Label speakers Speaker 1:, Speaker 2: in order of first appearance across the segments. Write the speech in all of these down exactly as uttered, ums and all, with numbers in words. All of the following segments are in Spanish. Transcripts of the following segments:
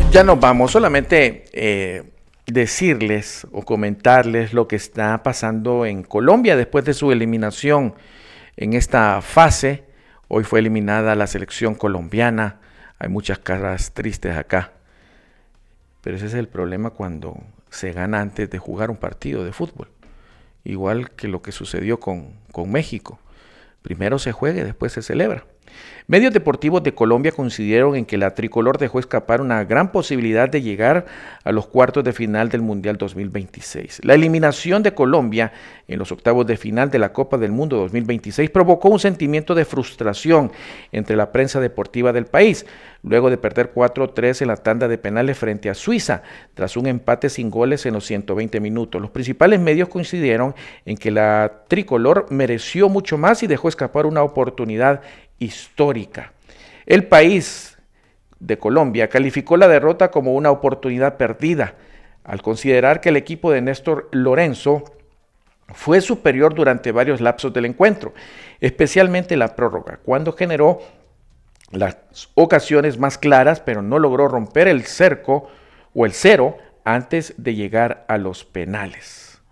Speaker 1: Ya nos vamos, solamente eh, decirles o comentarles lo que está pasando en Colombia después de su eliminación en esta fase. Hoy fue eliminada la selección colombiana, hay muchas caras tristes acá, pero ese es el problema cuando se gana antes de jugar un partido de fútbol, igual que lo que sucedió con, con México. Primero se juega y después se celebra. Medios deportivos de Colombia coincidieron en que la tricolor dejó escapar una gran posibilidad de llegar a los cuartos de final del Mundial dos mil veintiséis. La eliminación de Colombia en los octavos de final de la Copa del Mundo dos mil veintiséis provocó un sentimiento de frustración entre la prensa deportiva del país, luego de perder cuatro tres en la tanda de penales frente a Suiza, tras un empate sin goles en los ciento veinte minutos. Los principales medios coincidieron en que la tricolor mereció mucho más y dejó escapar una oportunidad histórica. El país de Colombia calificó la derrota como una oportunidad perdida, al considerar que el equipo de Néstor Lorenzo fue superior durante varios lapsos del encuentro, especialmente la prórroga, cuando generó las ocasiones más claras, pero no logró romper el cerco o el cero antes de llegar a los penales.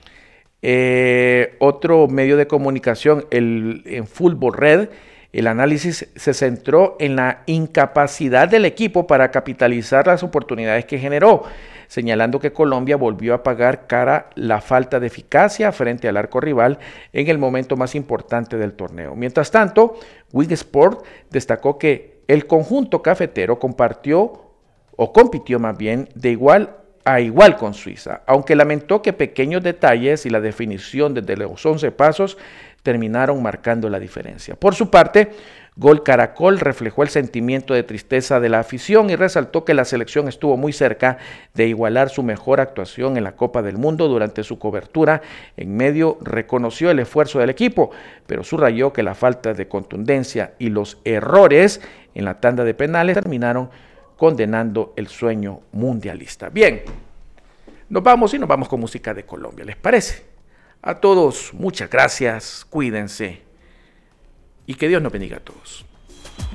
Speaker 1: Eh, otro medio de comunicación, el en Fútbol Red, el análisis se centró en la incapacidad del equipo para capitalizar las oportunidades que generó, señalando que Colombia volvió a pagar cara la falta de eficacia frente al arco rival en el momento más importante del torneo. Mientras tanto, Win Sport destacó que el conjunto cafetero compartió o compitió más bien de igual a igual con Suiza, aunque lamentó que pequeños detalles y la definición desde los once pasos terminaron marcando la diferencia. Por su parte, Gol Caracol reflejó el sentimiento de tristeza de la afición y resaltó que la selección estuvo muy cerca de igualar su mejor actuación en la Copa del Mundo. Durante su cobertura en medio reconoció el esfuerzo del equipo, pero subrayó que la falta de contundencia y los errores en la tanda de penales terminaron condenando el sueño mundialista. Bien, nos vamos y nos vamos con música de Colombia, ¿les parece? A todos, muchas gracias, cuídense y que Dios nos bendiga a todos.